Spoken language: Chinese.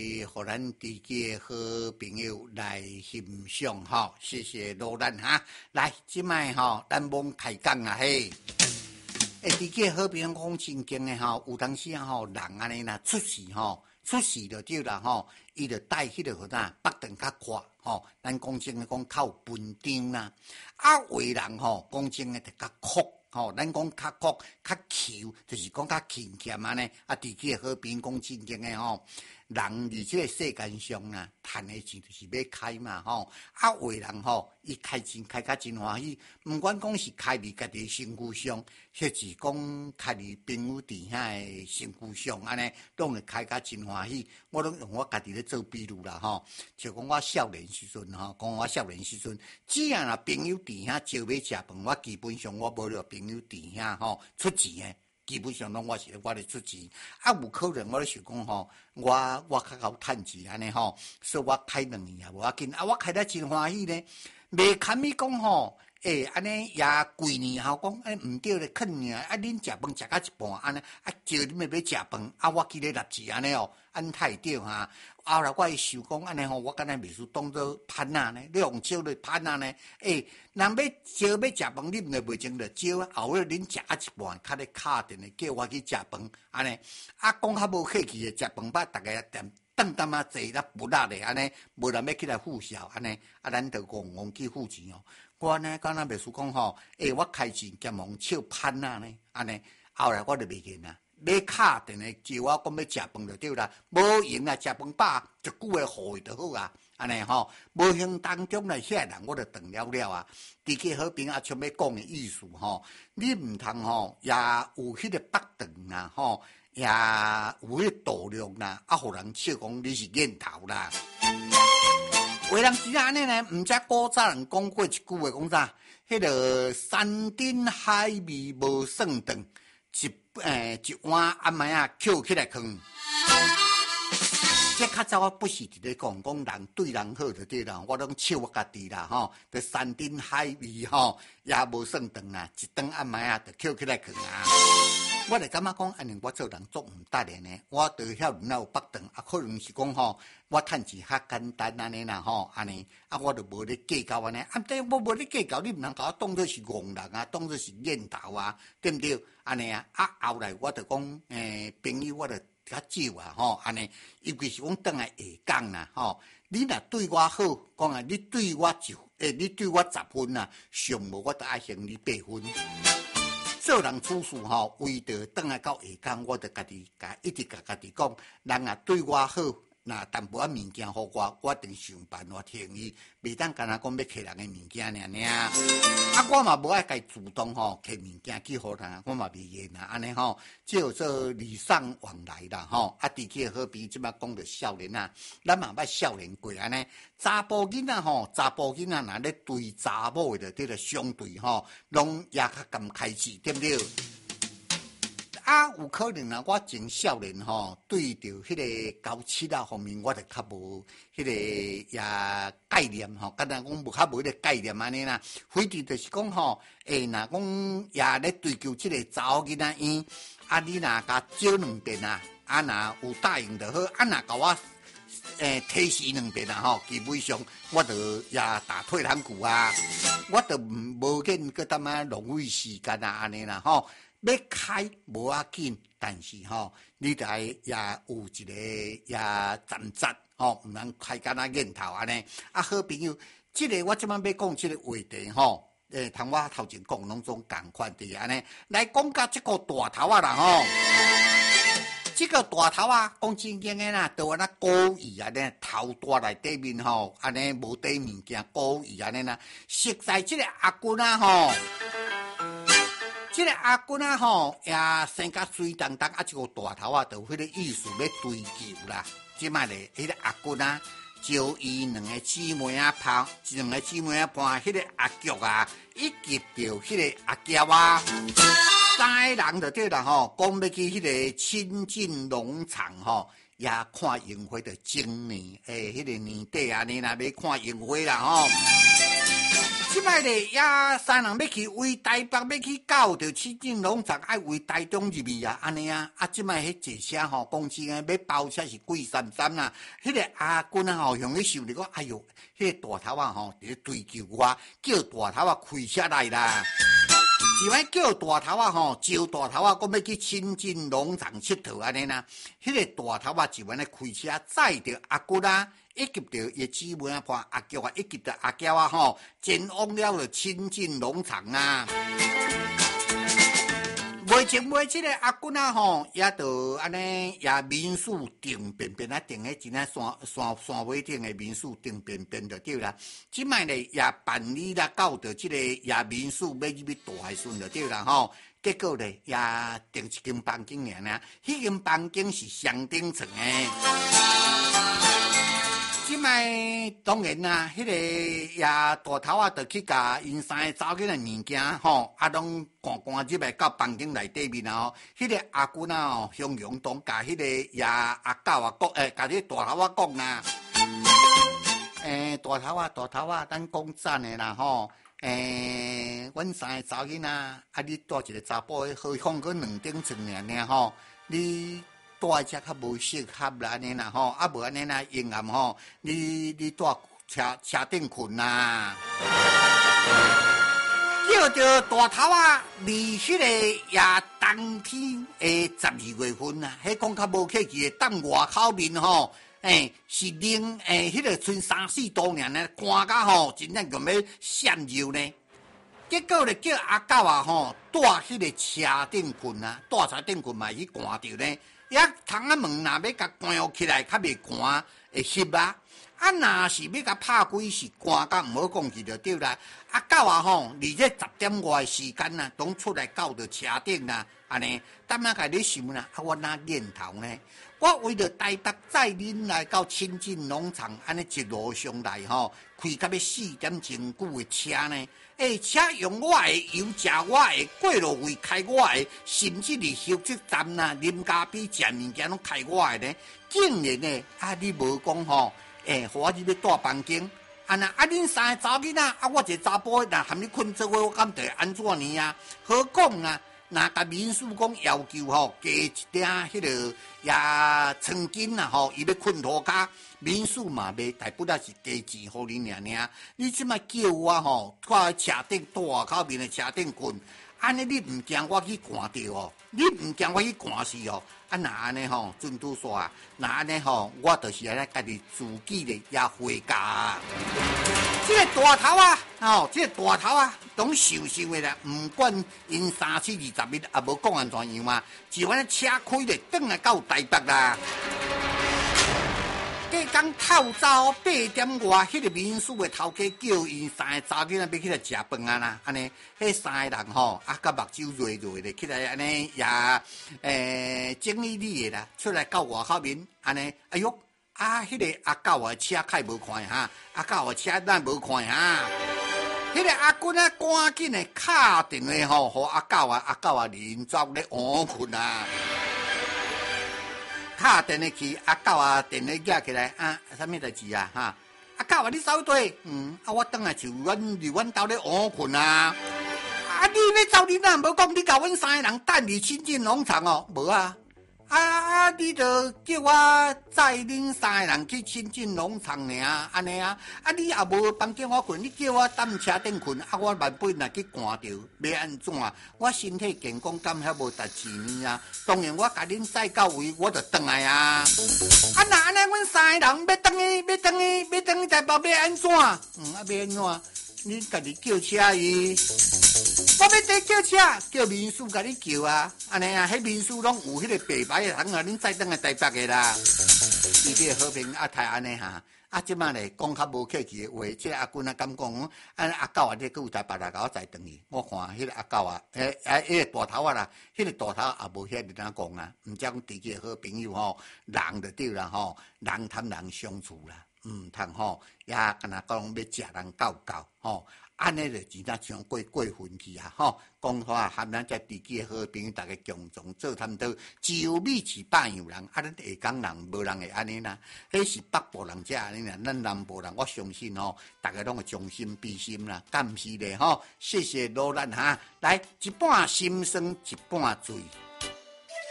互咱自己的好朋友来欣赏吼，谢谢罗兰哈。来，即摆吼，咱罔开讲啊嘿。自己的好朋友讲真经的吼，有当时啊吼，人安尼若出事吼，出事就对啦吼，伊就带迄个啥北肠较宽吼，咱讲真的讲较有分张啦。啊，为人吼讲真的就较酷。吼，咱讲较酷、较求，就是讲较勤俭安尼。啊，自己的好朋友讲真经的吼，人伫这个世间上啊，赚的钱就是要开嘛吼。啊，为人吼，伊开钱开甲真欢喜，毋管讲是开伫家己身躯上，或是讲开伫朋友底下的身躯上，安尼拢会开甲真欢喜。我拢用我家己咧做比喻啦吼，就讲我少年时阵吼，讲我少年时阵，只要若朋友底下招要食饭，我基本上我无了朋友底下吼出钱诶。基本上拢我咧出钱，啊有可能我咧想讲吼，我较好趁钱安尼吼，所以我开2年也无要紧，啊我开得真欢喜呢，袂堪伊讲吼，安尼也贵年吼讲，毋对咧肯尔，啊恁食饭食到一半安尼，啊叫你们要食饭，啊我记咧纳钱安尼哦，安太对哈。后来我想讲安尼吼，我敢若袂输当做攀啊呢，你用招咧攀啊呢？人要招要食饭，你毋着袂情着招，后尾恁食啊一半，较咧敲电咧叫我去食饭，安尼啊讲较无客气诶，食饭吧，逐个等淡仔坐啦不辣咧，安尼无人要起来付销，安尼啊，咱着戆去付钱哦。我呢敢若袂输讲吼，我开钱兼往笑攀啊呢，安尼后来我就袂见啦。要敲电来招我讲要食饭就对啦，无用啦，食饭饱一句话互伊就好啊，安尼吼，无形当中咧遐人我就断了啊。自己好朋友像要讲的意思吼，你毋通吼也有迄个北肠啦吼，也有迄个度量啦，啊，互人笑讲你是瘾头啦。为人之安尼呢，毋知古早人讲过一句话，讲啥？迄个山珍海味无算长。一碗阿麦啊，捡起来放。这较早我不是伫咧讲人对人好就对啦，我拢笑我家己啦吼。这山珍海味吼也无算长啊，一顿阿麦啊，就捡起来放啊。我就感觉讲，安尼我做人做毋得咧呢。我就晓人有北肠，啊，可能是讲吼，我趁钱较简单安尼啦吼，安尼啊，我就无咧计较安尼。啊，但我无咧计较，你毋通甲我当作是戆人啊，当作是瘾头啊，对毋对？安尼啊，啊后来我就讲，朋友我就较少啊吼，安尼，尤其是讲转来下讲啦吼，你若对我好，讲啊，你对我你对我10分啊，上无我就爱还你8分。做人处事吼，为着转来到下工，我就一直甲家己讲，人啊对我好，那淡薄仔物件互我一定想办法还伊，袂当干那讲要摕人的物件尔。啊，我嘛无爱家主动吼摕物件去互人，我嘛袂愿啊，安尼吼，叫做礼尚往来啦吼。啊，自己好比即摆讲着少年啊，咱嘛捌少年过安尼。查甫囡仔吼，查甫囡仔若咧对查某的这个相对吼，拢也较甘开始，对不对？啊，有可能啊，我真少年吼，对着迄个高七啊方面，我就较无迄个也概念吼，敢若讲无较无迄个概念安尼啦。非得就是讲吼，若讲也咧追求即个查某囡仔样，啊，你若甲招2遍啊，啊，若有答应就好，啊，若甲我。提示2遍啊吼，基本上我就也打退堂鼓啊，我就无见个他妈浪费时间啊安尼啦吼，要开无要紧，但是吼，你得也有一个也站扎吼，毋通开干那瘾头安尼。啊，好朋友，这个我即摆要讲这个话题吼，同我头前讲拢总共款的安尼，来讲甲这个大头啊啦吼。这个大头啊，讲真经的啦，就安那故意安尼头大内底面吼，安尼无底物件故意安尼啦。实在这个阿君啊吼，这个阿君啊吼，也生甲水当当啊，这个大头啊，就迄个意思要追求啦。即摆咧，迄个阿君啊，招伊2个姊妹啊泡，2个姊妹啊伴迄个阿菊啊，以及着迄个阿娇啊。3个人就对啦吼，讲要去迄个亲近农场吼， 也看樱花的今年迄个年底安尼啦，要看樱花啦吼。即摆咧，也三人要去为台北，要去到着市政农场，爱为台中入去啊，安尼啊。即摆迄坐车吼，公司要包车是贵33啦。迄个阿君啊吼，向伊想着讲，哎哟，迄个大头啊吼，伫咧追求我，叫大头啊开车来啦。是摆叫大头啊吼，招大头啊，讲要去亲近农场佚佗安尼啦。迄个大头啊，就安尼开车载着阿骨啊，以及着伊姊妹啊，伴阿娇啊，以及着阿娇啊吼，前往了了亲近农场啊。袂前袂即个阿君啊吼，也着安尼也民宿定便便啊，定喺真啊山尾顶的民宿定便便就对啦。即摆咧也办理啦，到着即个也民宿要入去住的时阵就对啦吼。结果咧也订一间房间尔，迄间房间是上顶层的。即摆当然啦，迄个也大头啊，就去甲因三个查某囡仔物件吼，拢赶入来到房间内底面啊吼。迄个阿君啊吼，向阳东甲迄个也阿狗啊讲，甲迄大头啊讲啦，大头啊，咱讲赞的啦吼。阮三个查某囡仔，你带一个查甫的，何况佮2顶床尔吼，你。带只较无适合啦，安尼啦吼，无安尼啦，阴暗吼，你带车顶困啦。叫着大头啊，离迄个也冬天的12月份啊，迄讲较无客气的，当外口面吼，是零迄个剩3、4度尔呢，寒甲吼，真正用要闪热呢。结果咧叫阿狗啊吼，带迄个车顶困啊，带车顶困嘛去寒着呢。也窗仔门若要甲关起来，较袂寒会翕啊。若是要甲拍开是寒甲毋好讲去就对啦。狗啊吼，离这10点外时间啊，拢出来到着车顶啦，安尼。等下甲你想啦，我哪念头呢？我为着台北载恁来到亲近农场，安尼一路上来吼，开到要4点真久的车呢。车用我的油，食我的过路费，开我的，甚至是休息站啦、啉咖啡、食物件拢开我的呢。竟然呢，你无讲吼，互我入去住房间，恁三个查某囡仔，我一个查甫的，含你困做伙，我敢得安怎呢啊？何况啊？若甲民宿讲要求吼，加一点迄个也床巾啦吼，伊要困涂骹，民宿嘛卖，大不了是加钱互你尔。你即摆叫我吼，在车顶大外口面的车顶困，安尼你毋惊我去寒着哦？你毋惊我去寒死哦？若安尼吼，准拄煞啊！若安尼吼，我就是安尼家己自己咧也回家。这个大头啊，这个大头啊，拢想的啦，毋管因3、4、20日也无讲安怎样嘛，就安尼车开咧，转来到台北啦。隔天透早8点外，迄个民宿的头家叫因三个查某囡仔要起来食饭啊啦，安尼，迄三个人吼，甲目睭热热的起来，安尼也整理理的啦，出来到外口面，安尼，哎哟，迄个阿狗的车开无看哈，阿狗的车咱无看哈，迄个阿君啊，赶紧的敲电话吼，互阿狗啊，连走咧黄困啊。敲电话去，阿狗啊，电话举起来啥物代志啊？阿狗啊，你走对？我等下就阮兜咧黄困啊！你要走你哪无讲？你甲阮3个人等你亲近农场哦？无啊！你就叫我载恁3个人去亲近农场尔，安尼啊！你也无房间我困，你叫我踮车顶困，我万不若去寒着，要安怎？我身体健康敢遐无值钱啊！当然我甲恁载到位，我就转来啊！若安尼，阮3个人要转去台北要安怎？要安怎？你家己叫车伊。我要得叫车，叫民宿甲你叫啊，安尼啊，迄民宿拢有迄个白牌的通啊，恁再登来台北的啦。伊这和平太安尼哈，即摆咧讲较无客气的话，即个阿君啊敢讲，阿狗啊，你搁有台北来甲我载登去，我看迄个阿狗啊，迄个大头啊啦，迄个大头也无遐日怎讲啊，毋则讲自己好朋友吼，人就对啦吼，人谈人相处啦。 通吼，也敢若讲要食人教教吼。安尼就真正像过分去啊！吼，讲话含咱遮地区的好朋友，大家共同做探讨，只有米市百样人，啊，咱下港人无人会安尼啦。迄是北部人才安尼啦，咱南部人我相信吼，大家拢会将心比心啦，敢毋是咧吼？谢谢罗兰哈，来一半心酸一半醉。